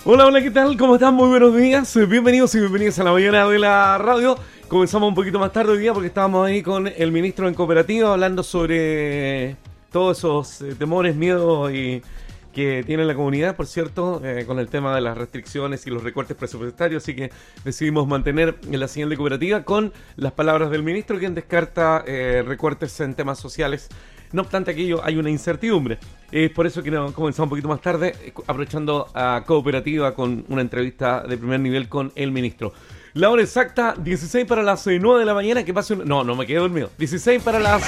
Hola, hola, ¿qué tal? ¿Cómo están? Muy buenos días. Bienvenidos y bienvenidas a la mañana de la radio. Comenzamos un poquito más tarde hoy día porque estábamos ahí con el ministro en cooperativa hablando sobre todos esos temores, miedos que tiene la comunidad, por cierto, con el tema de las restricciones y los recortes presupuestarios. Así que decidimos mantener la señal de cooperativa con las palabras del ministro, quien descarta recortes en temas sociales. No obstante aquello, hay una incertidumbre. Es por eso que comenzamos un poquito más tarde, aprovechando a Cooperativa con una entrevista de primer nivel con el ministro. La hora exacta, 16 para las 9 de la mañana. Que pase No, me quedé dormido. 16 para las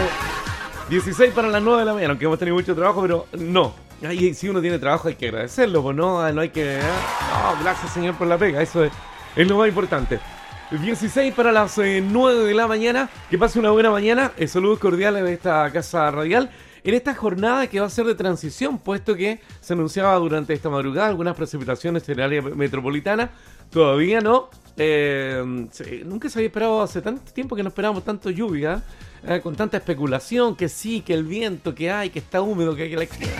9 de la mañana, aunque hemos tenido mucho trabajo, pero no. Ahí, si uno tiene trabajo hay que agradecerlo, pues no hay que... No, gracias señor por la pega, eso es lo más importante. 16 para las 9 de la mañana. Que pase una buena mañana. Saludos cordiales de esta casa radial. En esta jornada que va a ser de transición, puesto que se anunciaba durante esta madrugada algunas precipitaciones en el área metropolitana. Todavía no. Nunca se había esperado, hace tanto tiempo que no esperábamos tanto lluvia. Con tanta especulación, que sí, que el viento, que hay, que está húmedo, que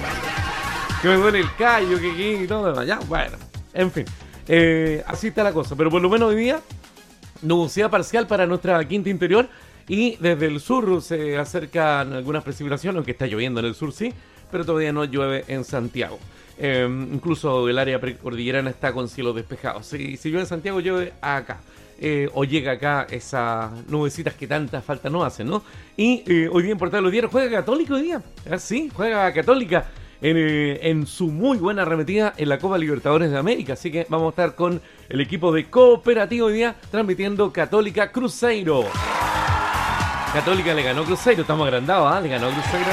me duele el callo, que y todo demás. Ya, bueno, en fin. Así está la cosa. Pero por lo menos hoy día, nubosidad parcial para nuestra quinta interior y desde el sur se acercan algunas precipitaciones, aunque está lloviendo en el sur, sí, pero todavía no llueve en Santiago. Incluso el área precordillerana está con cielos despejados. Si llueve en Santiago, llueve acá. O llega acá esas nubecitas que tanta falta no hacen, ¿no? Y hoy día en Portal de los Diarios juega Católica hoy día. Sí, juega Católica. En su muy buena arremetida en la Copa Libertadores de América. Así que vamos a estar con el equipo de Cooperativa hoy día transmitiendo Católica Cruzeiro. Católica le ganó Cruzeiro, estamos agrandados, le ganó Cruzeiro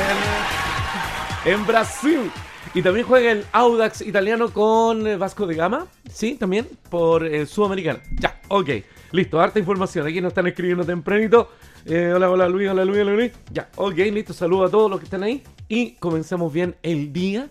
en Brasil. Y también juega el Audax italiano con Vasco da Gama, sí, también por Sudamericana. Ya, ok, listo, harta información. Aquí nos están escribiendo tempranito. Hola Luis. Ya, ok, listo, saludo a todos los que están ahí. Y comencemos bien el día.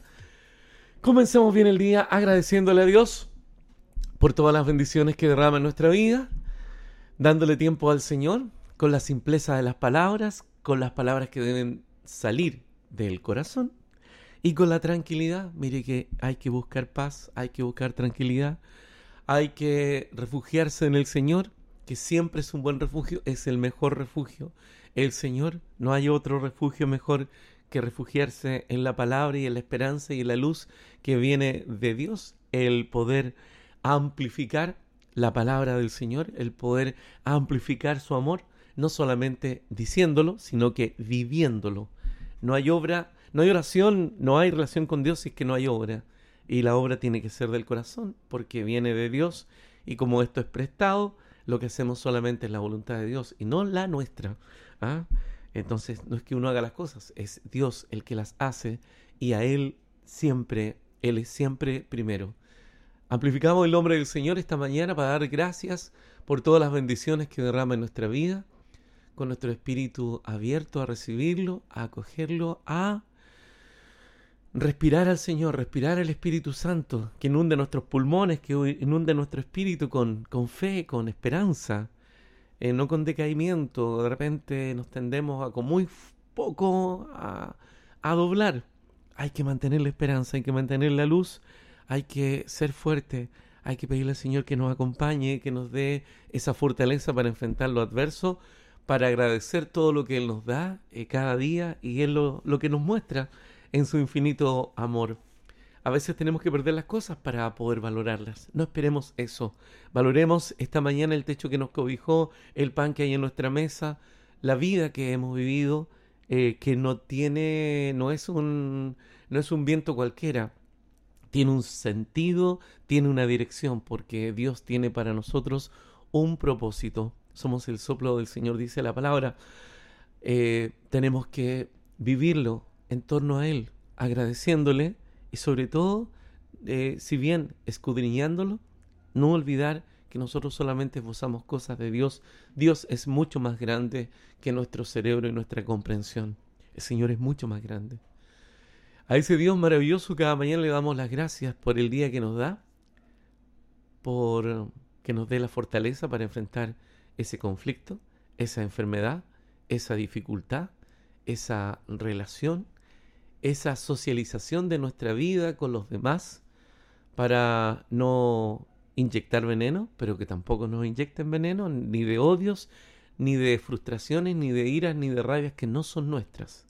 Agradeciéndole a Dios por todas las bendiciones que derrama en nuestra vida. Dándole tiempo al Señor con la simpleza de las palabras, con las palabras que deben salir del corazón. Y con la tranquilidad, mire que hay que buscar paz, hay que buscar tranquilidad, hay que refugiarse en el Señor, que siempre es un buen refugio, es el mejor refugio. El Señor, no hay otro refugio mejor que refugiarse en la palabra y en la esperanza y en la luz que viene de Dios. El poder amplificar la palabra del Señor, el poder amplificar su amor, no solamente diciéndolo, sino que viviéndolo. No hay obra, no hay oración, no hay relación con Dios si es que no hay obra. Y la obra tiene que ser del corazón, porque viene de Dios. Y como esto es prestado, lo que hacemos solamente es la voluntad de Dios y no la nuestra. Entonces, no es que uno haga las cosas, es Dios el que las hace y a Él es siempre primero. Amplificamos el nombre del Señor esta mañana para dar gracias por todas las bendiciones que derrama en nuestra vida, con nuestro espíritu abierto a recibirlo, a acogerlo, a respirar al Señor, respirar al Espíritu Santo, que inunde nuestros pulmones, que inunde nuestro espíritu con fe, con esperanza, no con decaimiento. De repente nos tendemos a con muy poco a doblar. Hay que mantener la esperanza, hay que mantener la luz, hay que ser fuerte, hay que pedirle al Señor que nos acompañe, que nos dé esa fortaleza para enfrentar lo adverso, para agradecer todo lo que Él nos da cada día y Él lo que nos muestra en su infinito amor. A veces tenemos que perder las cosas para poder valorarlas. No esperemos eso. Valoremos esta mañana el techo que nos cobijó, el pan que hay en nuestra mesa, la vida que hemos vivido, que no es un viento cualquiera. Tiene un sentido, tiene una dirección, porque Dios tiene para nosotros un propósito. Somos el soplo del Señor, dice la palabra. Tenemos que vivirlo en torno a Él, agradeciéndole y sobre todo, si bien escudriñándolo, no olvidar que nosotros solamente esbozamos cosas de Dios. Dios es mucho más grande que nuestro cerebro y nuestra comprensión. El Señor es mucho más grande. A ese Dios maravilloso cada mañana le damos las gracias por el día que nos da, por que nos dé la fortaleza para enfrentar ese conflicto, esa enfermedad, esa dificultad, esa relación, esa socialización de nuestra vida con los demás, para no inyectar veneno, pero que tampoco nos inyecten veneno, ni de odios, ni de frustraciones, ni de iras, ni de rabias que no son nuestras.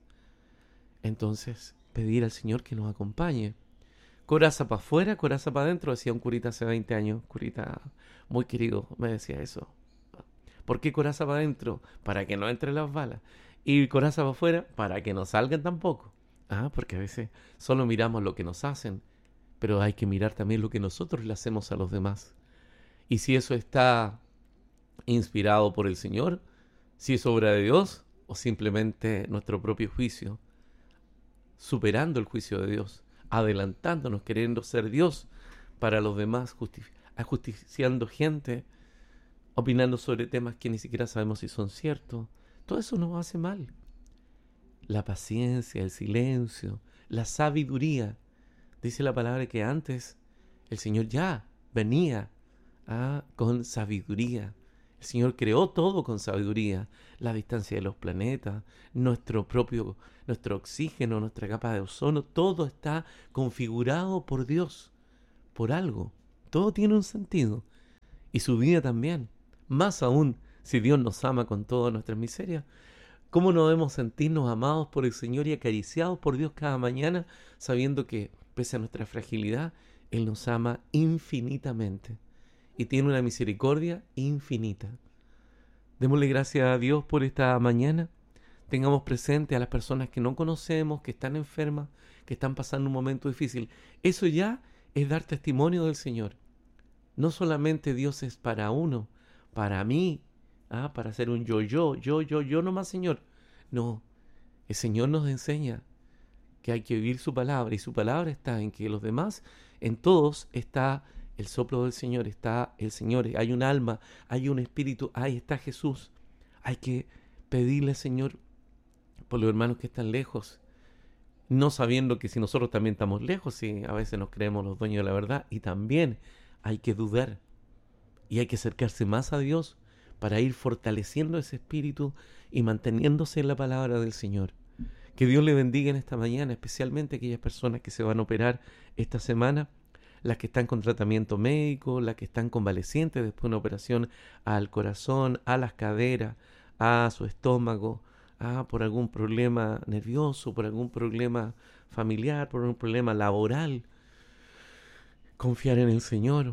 Entonces, pedir al Señor que nos acompañe. Coraza para afuera, coraza para adentro, decía un curita hace 20 años, curita muy querido, me decía eso. ¿Por qué coraza para adentro? Para que no entren las balas. Y coraza para afuera, para que no salgan tampoco. Porque a veces solo miramos lo que nos hacen, pero hay que mirar también lo que nosotros le hacemos a los demás. Y si eso está inspirado por el Señor, si es obra de Dios o simplemente nuestro propio juicio, superando el juicio de Dios, adelantándonos, queriendo ser Dios para los demás, ajusticiando gente, opinando sobre temas que ni siquiera sabemos si son ciertos. Todo eso nos hace mal. La paciencia, el silencio, la sabiduría. Dice la palabra que antes el Señor ya venía con sabiduría. El Señor creó todo con sabiduría. La distancia de los planetas, nuestro oxígeno, nuestra capa de ozono, todo está configurado por Dios, por algo. Todo tiene un sentido. Y su vida también. Más aún, si Dios nos ama con todas nuestras miserias, ¿cómo no debemos sentirnos amados por el Señor y acariciados por Dios cada mañana, sabiendo que, pese a nuestra fragilidad, Él nos ama infinitamente y tiene una misericordia infinita? Démosle gracias a Dios por esta mañana. Tengamos presente a las personas que no conocemos, que están enfermas, que están pasando un momento difícil. Eso ya es dar testimonio del Señor. No solamente Dios es para uno, para mí, para hacer un yo nomás, Señor. No, el Señor nos enseña que hay que vivir su palabra, y su palabra está en que los demás, en todos está el soplo del Señor, está el Señor, hay un alma, hay un espíritu, ahí está Jesús. Hay que pedirle, Señor, por los hermanos que están lejos, no sabiendo que si nosotros también estamos lejos, y a veces nos creemos los dueños de la verdad, y también hay que dudar, y hay que acercarse más a Dios para ir fortaleciendo ese espíritu y manteniéndose en la palabra del Señor. Que Dios le bendiga en esta mañana, especialmente aquellas personas que se van a operar esta semana, las que están con tratamiento médico, las que están convalecientes después de una operación al corazón, a las caderas, a su estómago, por algún problema nervioso, por algún problema familiar, por un problema laboral. Confiar en el Señor.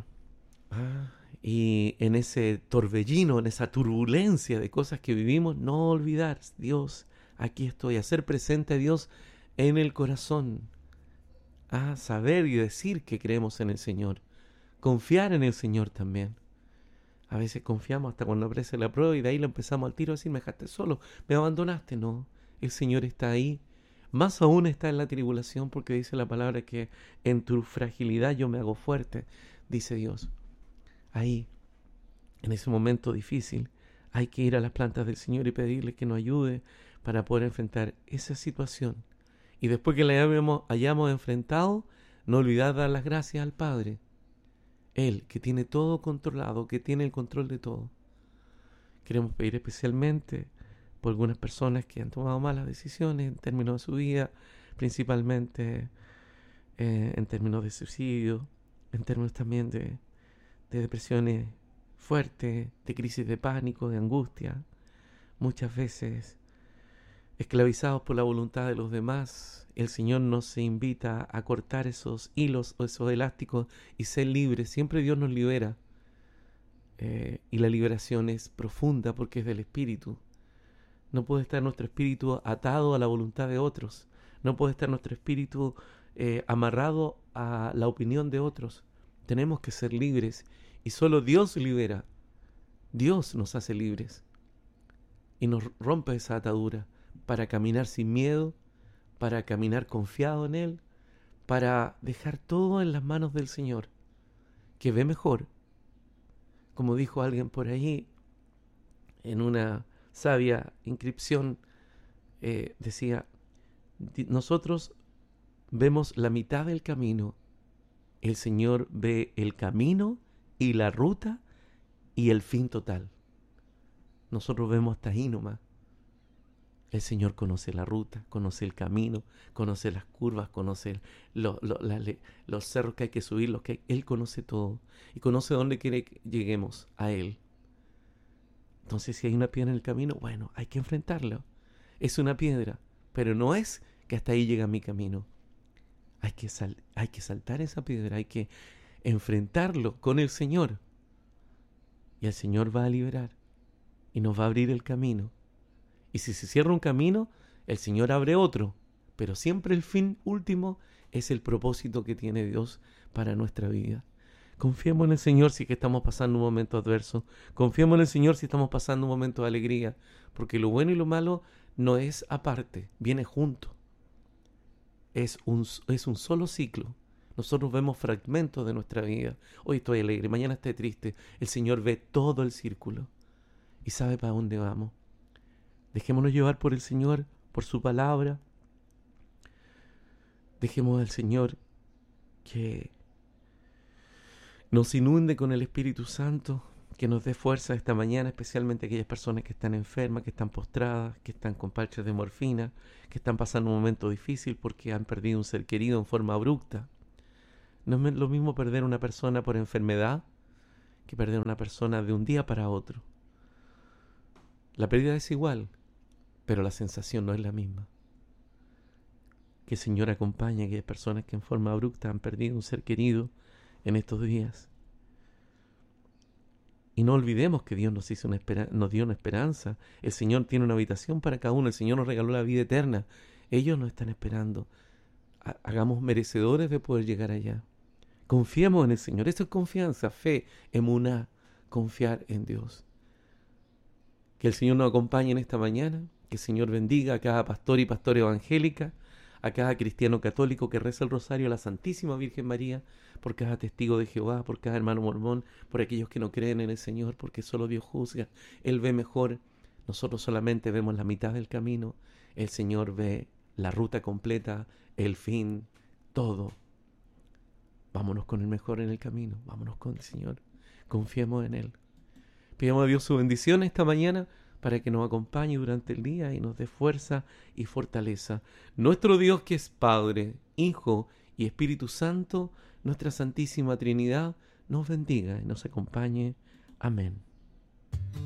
Y en ese torbellino, en esa turbulencia de cosas que vivimos, no olvidar, Dios, aquí estoy, hacer presente a Dios en el corazón, saber y decir que creemos en el Señor, confiar en el Señor también. A veces confiamos hasta cuando aparece la prueba y de ahí lo empezamos al tiro a decir, me dejaste solo, me abandonaste. No, el Señor está ahí, más aún está en la tribulación, porque dice la palabra que en tu fragilidad yo me hago fuerte, dice Dios. Ahí, en ese momento difícil, hay que ir a las plantas del Señor y pedirle que nos ayude para poder enfrentar esa situación. Y después que la hayamos enfrentado, no olvidar dar las gracias al Padre. Él, que tiene todo controlado, que tiene el control de todo. Queremos pedir especialmente por algunas personas que han tomado malas decisiones en términos de su vida, principalmente en términos de suicidio, en términos también de depresiones fuertes, de crisis de pánico, de angustia, muchas veces esclavizados por la voluntad de los demás. El Señor nos invita a cortar esos hilos o esos elásticos y ser libres. Siempre Dios nos libera, y la liberación es profunda porque es del Espíritu. No puede estar nuestro espíritu atado a la voluntad de otros. No puede estar nuestro espíritu amarrado a la opinión de otros. Tenemos que ser libres y solo Dios libera. Dios nos hace libres y nos rompe esa atadura para caminar sin miedo, para caminar confiado en Él, para dejar todo en las manos del Señor, que ve mejor. Como dijo alguien por ahí en una sabia inscripción, decía, nosotros vemos la mitad del camino, el Señor ve el camino y la ruta y el fin total. Nosotros vemos hasta ahí nomás. El Señor conoce la ruta, conoce el camino, conoce las curvas, conoce los cerros que hay que subir, Él conoce todo y conoce dónde quiere que lleguemos a Él. Entonces, si hay una piedra en el camino, bueno, hay que enfrentarla. Es una piedra, pero no es que hasta ahí llega mi camino. Hay que saltar esa piedra, hay que enfrentarlo con el Señor. Y el Señor va a liberar y nos va a abrir el camino. Y si se cierra un camino, el Señor abre otro. Pero siempre el fin último es el propósito que tiene Dios para nuestra vida. Confiemos en el Señor si que estamos pasando un momento adverso. Confiemos en el Señor si estamos pasando un momento de alegría. Porque lo bueno y lo malo no es aparte, viene junto. Es un solo ciclo. Nosotros vemos fragmentos de nuestra vida. Hoy estoy alegre, mañana estoy triste. El Señor ve todo el círculo y sabe para dónde vamos. Dejémonos llevar por el Señor, por su palabra. Dejemos al Señor que nos inunde con el Espíritu Santo, que nos dé fuerza esta mañana, especialmente aquellas personas que están enfermas, que están postradas, que están con parches de morfina, que están pasando un momento difícil porque han perdido un ser querido en forma abrupta. No es lo mismo perder a una persona por enfermedad que perder a una persona de un día para otro. La pérdida es igual, pero la sensación no es la misma. Que el Señor acompañe a aquellas personas que en forma abrupta han perdido un ser querido en estos días. Y no olvidemos que Dios nos dio una esperanza. El Señor tiene una habitación para cada uno. El Señor nos regaló la vida eterna. Ellos nos están esperando. Hagamos merecedores de poder llegar allá. Confiemos en el Señor. Esto es confianza, fe, emuná, confiar en Dios. Que el Señor nos acompañe en esta mañana. Que el Señor bendiga a cada pastor y pastora evangélica, a cada cristiano católico que reza el rosario a la Santísima Virgen María, por cada testigo de Jehová, por cada hermano mormón, por aquellos que no creen en el Señor, porque solo Dios juzga. Él ve mejor. Nosotros solamente vemos la mitad del camino. El Señor ve la ruta completa, el fin, todo. Vámonos con el mejor en el camino. Vámonos con el Señor. Confiemos en Él. Pidamos a Dios su bendición esta mañana para que nos acompañe durante el día y nos dé fuerza y fortaleza. Nuestro Dios, que es Padre, Hijo y Espíritu Santo, nuestra Santísima Trinidad, nos bendiga y nos acompañe. Amén.